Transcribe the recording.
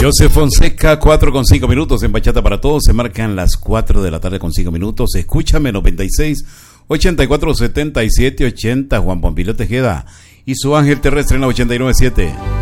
Joseph Fonseca, 4:05 en Bachata para Todos. Se marcan las 4 de la tarde con 5 minutos. Escúchame, 96 84 77 80. Juan Pompilio Tejeda y su ángel terrestre en la 89.7.